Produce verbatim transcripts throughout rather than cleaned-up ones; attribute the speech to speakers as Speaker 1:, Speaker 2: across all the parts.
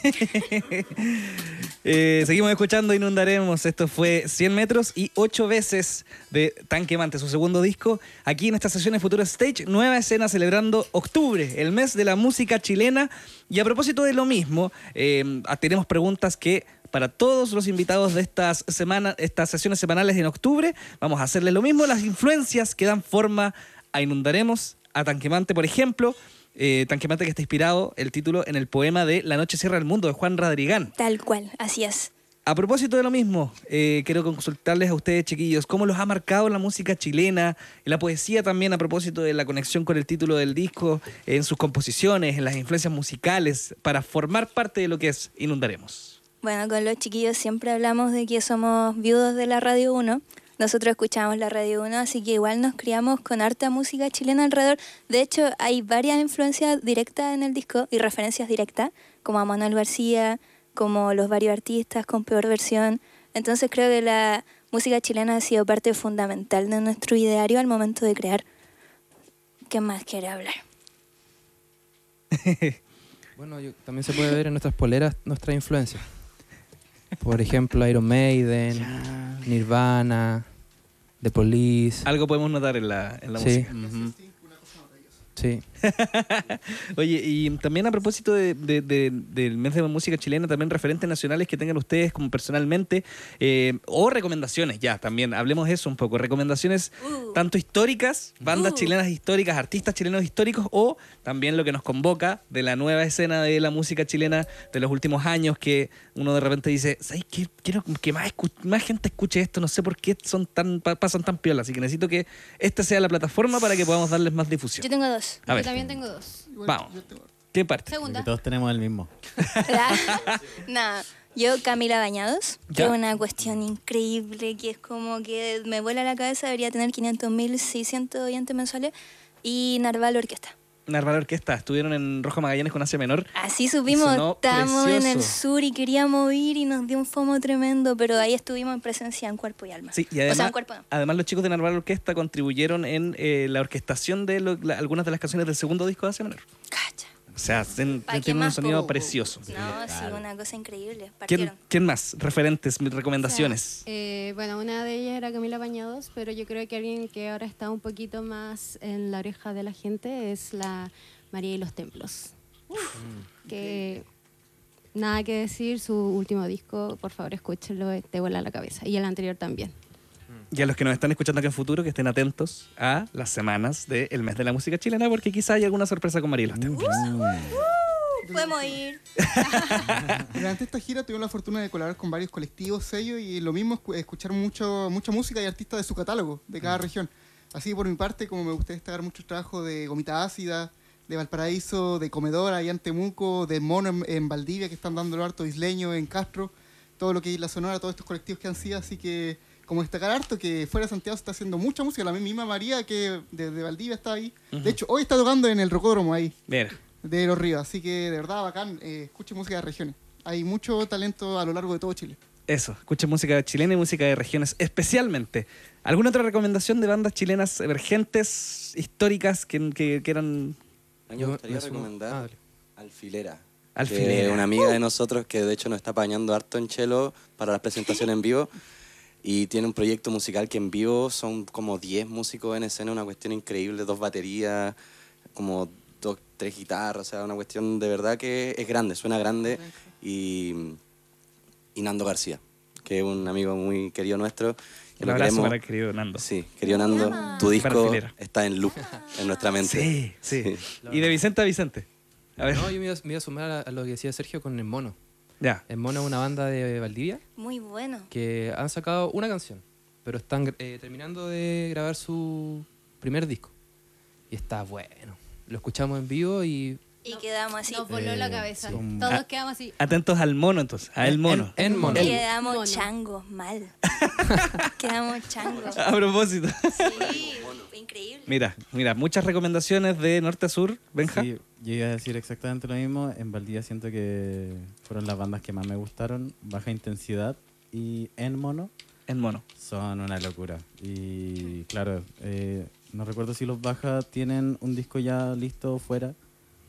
Speaker 1: eh, seguimos escuchando Inundaremos. Esto fue cien metros y ocho veces de Tan Quemante, su segundo disco. Aquí en esta sesión de Futuro Stage, nueva escena celebrando octubre, el mes de la música chilena. Y a propósito de lo mismo, eh, tenemos preguntas que para todos los invitados de estas semanas, estas sesiones semanales en octubre, vamos a hacerles lo mismo, las influencias que dan forma a Inundaremos, a Tan Quemante, por ejemplo. Eh, Tan Quemante, que está inspirado el título en el poema de La noche cierra el mundo de Juan Radrigán.
Speaker 2: Tal cual, así es.
Speaker 1: A propósito de lo mismo, eh, quiero consultarles a ustedes, chiquillos, cómo los ha marcado la música chilena y la poesía también, a propósito de la conexión con el título del disco, en sus composiciones, en las influencias musicales, para formar parte de lo que es Inundaremos.
Speaker 2: Bueno, con los chiquillos siempre hablamos de que somos viudos de la Radio uno. Nosotros escuchamos la Radio uno, así que igual nos criamos con harta música chilena alrededor. De hecho, hay varias influencias directas en el disco y referencias directas, como a Manuel García, como los varios artistas con peor versión. Entonces creo que la música chilena ha sido parte fundamental de nuestro ideario al momento de crear. ¿Qué más quiere hablar?
Speaker 3: Bueno, yo, también se puede ver en nuestras poleras nuestra influencia. Por ejemplo, Iron Maiden, ya. Nirvana, The Police.
Speaker 1: Algo podemos notar en la, en la
Speaker 3: sí.
Speaker 1: música. Uh-huh.
Speaker 3: Sí.
Speaker 1: Oye, y también a propósito de, de, de, del mes de la música chilena, también referentes nacionales que tengan ustedes como personalmente, eh, o recomendaciones, ya, también, hablemos de eso un poco, recomendaciones uh. tanto históricas, bandas uh. chilenas históricas, artistas chilenos históricos, o también lo que nos convoca de la nueva escena de la música chilena de los últimos años, que uno de repente dice, ¿sabes qué? Quiero que más, escu- más gente escuche esto, no sé por qué son tan, pasan tan piola, así que necesito que esta sea la plataforma para que podamos darles más difusión.
Speaker 2: Yo tengo dos.
Speaker 1: A ver.
Speaker 4: Yo también tengo dos.
Speaker 1: Vamos. ¿Qué parte?
Speaker 4: Segunda.
Speaker 5: Porque todos tenemos el mismo.
Speaker 2: Nada, yo Camila Bañados,
Speaker 1: ¿Ya?
Speaker 2: que es una cuestión increíble, que es como que me vuela la cabeza, debería tener quinientos mil seiscientos oyentes mensuales, y Narval Orquesta.
Speaker 1: Narval Orquesta, estuvieron en Rojo Magallanes con Asia Menor.
Speaker 2: Así supimos,
Speaker 1: Sonó
Speaker 2: estábamos
Speaker 1: precioso.
Speaker 2: en el sur y queríamos ir y nos dio un fomo tremendo, pero ahí estuvimos en presencia en cuerpo y alma.
Speaker 1: Sí, y además,
Speaker 2: o sea, en cuerpo no.
Speaker 1: además los chicos de Narval Orquesta contribuyeron en eh, la orquestación de lo, la, algunas de las canciones del segundo disco de Asia Menor.
Speaker 2: Cacha.
Speaker 1: O sea, ten-
Speaker 2: ¿Pa' qué
Speaker 1: tienen un
Speaker 2: más,
Speaker 1: sonido
Speaker 2: po?
Speaker 1: precioso.
Speaker 2: No, sí, una cosa increíble.
Speaker 1: ¿Quién,
Speaker 2: Partieron.
Speaker 1: ¿Quién más? Referentes, mis recomendaciones.
Speaker 4: Eh, bueno, una de ellas era Camila Bañados, pero yo creo que alguien que ahora está un poquito más en la oreja de la gente es la María y los Templos. Uh, que nada que decir, su último disco, por favor escúchenlo, te vuela la cabeza. Y el anterior también.
Speaker 1: Y a los que nos están escuchando aquí en futuro, que estén atentos a las semanas del mes de la música chilena, porque quizá hay alguna sorpresa con María y los Templos.
Speaker 2: Uh, uh, podemos ir.
Speaker 6: Durante esta gira tuvimos la fortuna de colaborar con varios colectivos, sellos, y lo mismo escu- escuchar mucho, mucha música y artistas de su catálogo, de cada región. Así por mi parte, como me gusta destacar mucho trabajo de Gomita Ácida, de Valparaíso, de Comedora, allá en Temuco, de Mono en, en Valdivia, que están dándolo harto, Isleño en Castro, todo lo que es la Sonora, todos estos colectivos que han sido, así que como destacar harto que fuera de Santiago se está haciendo mucha música, la misma María que desde Valdivia está ahí. Uh-huh. De hecho, hoy está tocando en el Rocódromo ahí,
Speaker 1: Mira.
Speaker 6: de Los Ríos, así que de verdad bacán, eh, escuche música de regiones. Hay mucho talento a lo largo de todo Chile.
Speaker 1: Eso, escuchen música chilena y música de regiones especialmente. ¿Alguna otra recomendación de bandas chilenas emergentes, históricas, que, que, que eran...?
Speaker 7: A mí me gustaría recomendar ah, Alfilera.
Speaker 1: Alfilera.
Speaker 7: Que una amiga de nosotros que de hecho nos está apañando harto en chelo para las presentaciones en vivo. Y tiene un proyecto musical que en vivo son como diez músicos en escena, una cuestión increíble, dos baterías, como dos, tres guitarras, o sea, una cuestión de verdad que es grande, suena grande. Y, y Nando García, que es un amigo muy querido nuestro.
Speaker 1: Un abrazo para el querido Nando.
Speaker 7: Sí, querido Nando, tu disco está en loop en nuestra mente.
Speaker 1: Sí, sí. sí. ¿Y de Vicente a Vicente? A ver.
Speaker 3: No, yo me iba, me iba a sumar a, a lo que decía Sergio con El Mono.
Speaker 1: Ya.
Speaker 3: El Mono es una banda de Valdivia.
Speaker 2: Muy bueno.
Speaker 3: Que han sacado una canción, pero están eh, terminando de grabar su primer disco. Y está bueno. Lo escuchamos en vivo y...
Speaker 2: Y no, quedamos así.
Speaker 4: Nos voló eh, la cabeza. Sí. Todos
Speaker 1: a,
Speaker 4: quedamos así.
Speaker 1: Atentos al mono, entonces. A el mono.
Speaker 3: En, en mono.
Speaker 2: Y quedamos mono. Changos, mal. Quedamos changos.
Speaker 1: A propósito.
Speaker 2: Sí, fue increíble.
Speaker 1: Mira, mira, muchas recomendaciones de norte a sur, Benja.
Speaker 5: Sí, yo iba a decir exactamente lo mismo. En Valdivia siento que fueron las bandas que más me gustaron. Baja Intensidad y En Mono.
Speaker 1: En Mono.
Speaker 5: Son una locura. Y claro, eh, no recuerdo si los Baja tienen un disco ya listo fuera,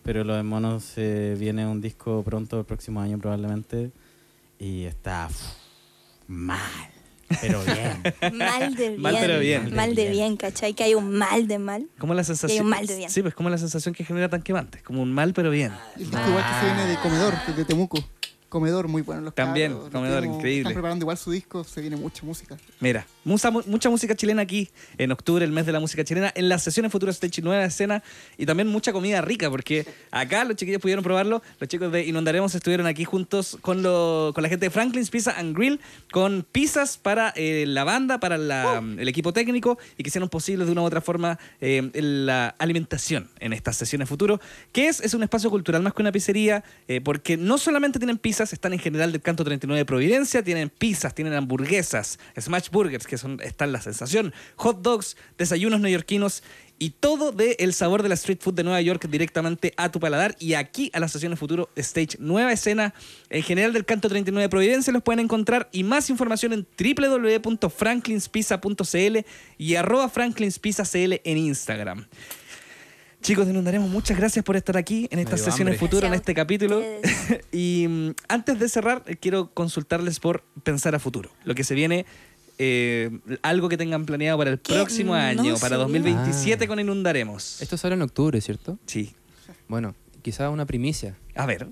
Speaker 5: Pero lo de Monos se viene un disco pronto, el próximo año probablemente, y está uf, mal, pero bien.
Speaker 2: Mal de bien.
Speaker 1: Mal, pero bien.
Speaker 2: Mal de bien, ¿cachai? Que hay un mal de mal.
Speaker 1: ¿Cómo la sensación?
Speaker 2: Y hay un mal de bien.
Speaker 1: Sí, pues como la sensación que genera Tan Quemante, como un mal pero bien.
Speaker 6: El disco igual que se viene de Comedor, de Temuco. Comedor, muy bueno los
Speaker 1: También,
Speaker 6: cabros, los
Speaker 1: Comedor,
Speaker 6: tenemos-
Speaker 1: increíble.
Speaker 6: Están preparando igual su disco, se viene mucha música.
Speaker 1: Mira, mucha, mucha música chilena aquí en octubre, el mes de la música chilena, en las sesiones Futuras Stage Nueva Escena y también mucha comida rica, porque acá los chiquillos pudieron probarlo, los chicos de Inundaremos estuvieron aquí juntos con, lo, con la gente de Franklin's Pizza and Grill, con pizzas para eh, la banda, para la, el equipo técnico y que hicieron posible de una u otra forma eh, la alimentación en estas sesiones Futuro, que es, es un espacio cultural más que una pizzería, eh, porque no solamente tienen pizzas, están en general del Canto treinta y nueve de Providencia, tienen pizzas, tienen hamburguesas, smash burgers, que son, están la sensación, hot dogs, desayunos neoyorquinos y todo del sabor de la street food de Nueva York directamente a tu paladar. Y aquí a las sesiones Futuro Stage Nueva Escena, en general del Canto treinta y nueve de Providencia, los pueden encontrar y más información en w w w punto franklins pizza punto c l y arroba franklins pizza c l en Instagram. Chicos, de Inundaremos, muchas gracias por estar aquí en estas
Speaker 3: Me dio
Speaker 1: sesiones
Speaker 3: hambre.
Speaker 1: Futuro, en
Speaker 2: Gracias a
Speaker 1: este capítulo.
Speaker 2: ustedes.
Speaker 1: Y mm, antes de cerrar, eh, quiero consultarles por pensar a futuro. Lo que se viene, eh, algo que tengan planeado para el
Speaker 2: ¿Qué?
Speaker 1: próximo
Speaker 2: No
Speaker 1: año,
Speaker 2: sé.
Speaker 1: para dos mil veintisiete
Speaker 3: Ah.
Speaker 1: con Inundaremos.
Speaker 3: Esto sale en octubre, ¿cierto?
Speaker 1: Sí.
Speaker 3: Bueno, quizá una primicia,
Speaker 1: A ver,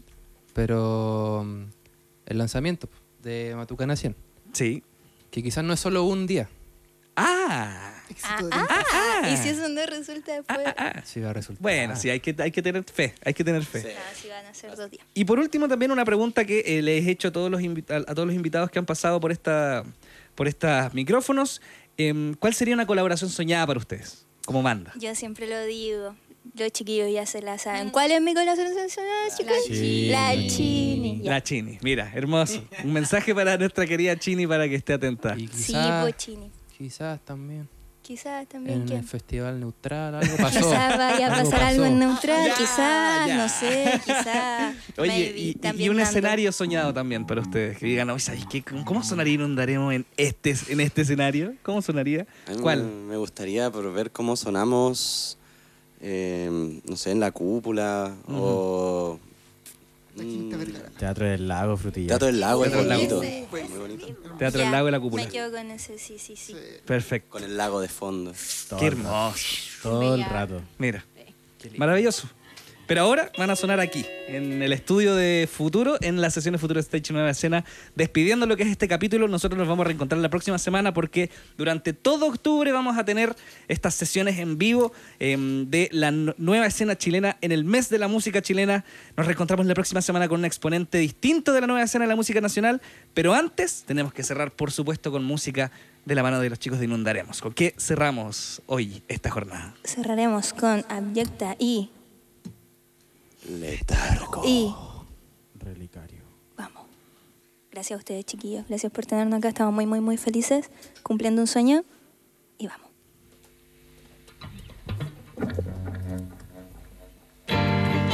Speaker 3: pero mm, el lanzamiento de Matucana cien,
Speaker 1: sí.
Speaker 3: que quizás no es solo un día,
Speaker 1: Ah.
Speaker 6: Éxito de
Speaker 2: Ah, y si eso no resulta después.
Speaker 1: Ah.
Speaker 3: sí va a resultar.
Speaker 1: Bueno, sí, hay que, hay que tener fe, hay que tener fe.
Speaker 7: Sí.
Speaker 2: No, si van a ser dos días.
Speaker 1: Y por último, también una pregunta que eh, les he hecho a todos los, invita- a todos los invitados que han pasado por esta por estos micrófonos. Em, ¿Cuál sería una colaboración soñada para ustedes, como banda?
Speaker 2: Yo siempre lo digo. Los chiquillos ya se la saben. ¿Cuál es mi colaboración sensacional, chicos?
Speaker 5: Chini.
Speaker 2: La Chini. Ya.
Speaker 1: La Chini, mira, hermoso. Un mensaje para nuestra querida Chini para que esté atenta.
Speaker 3: Y
Speaker 2: Sí,
Speaker 3: quizás,
Speaker 2: pues Chini.
Speaker 3: quizás también
Speaker 2: Quizás también
Speaker 3: en
Speaker 2: quién.
Speaker 3: el Festival Neutral algo pasó.
Speaker 2: Quizás vaya a
Speaker 3: Algo
Speaker 2: pasar algo en
Speaker 3: pasó.
Speaker 2: neutral,
Speaker 1: Ya,
Speaker 2: quizás,
Speaker 1: ya.
Speaker 2: no sé, quizás.
Speaker 1: Oye,
Speaker 2: maybe,
Speaker 1: y, y-
Speaker 2: también
Speaker 1: y un
Speaker 2: Nando.
Speaker 1: escenario soñado también para ustedes. Que digan, oye, ¿sabes qué? ¿Cómo sonaría Inundaremos en este, en este escenario? ¿Cómo sonaría?
Speaker 7: A mí
Speaker 1: ¿Cuál?
Speaker 7: Me, me gustaría por ver cómo sonamos, eh, no sé, en la cúpula o...
Speaker 6: La Quinta
Speaker 7: mm,
Speaker 6: Vergara.
Speaker 5: Teatro del Lago, Frutillar.
Speaker 7: Teatro del Lago es
Speaker 1: Teatro del Lago.
Speaker 7: bonito. Muy bonito.
Speaker 1: Teatro
Speaker 2: Ya,
Speaker 1: del Lago y la Cúpula.
Speaker 2: Me quedo con ese, sí, sí, sí.
Speaker 1: Perfecto.
Speaker 7: Con el lago de fondo.
Speaker 5: Todo
Speaker 1: Qué
Speaker 5: el rato.
Speaker 1: hermoso.
Speaker 5: Todo el
Speaker 4: Bella.
Speaker 5: rato.
Speaker 1: Mira, maravilloso. Pero ahora van a sonar aquí, en el estudio de Futuro, en las sesiones Futuro Stage Nueva Escena, despidiendo lo que es este capítulo. Nosotros nos vamos a reencontrar la próxima semana porque durante todo octubre vamos a tener estas sesiones en vivo eh, de la n- nueva escena chilena en el mes de la música chilena. Nos reencontramos la próxima semana con un exponente distinto de la nueva escena de la música nacional, pero antes tenemos que cerrar, por supuesto, con música de la mano de los chicos de Inundaremos. ¿Con qué cerramos hoy esta jornada?
Speaker 2: Cerraremos con Abyecta y.
Speaker 7: Letargo.
Speaker 2: Y.
Speaker 5: Relicario.
Speaker 2: Vamos. Gracias a ustedes, chiquillos. Gracias por tenernos acá. Estamos muy, muy, muy felices cumpliendo un sueño. Y vamos.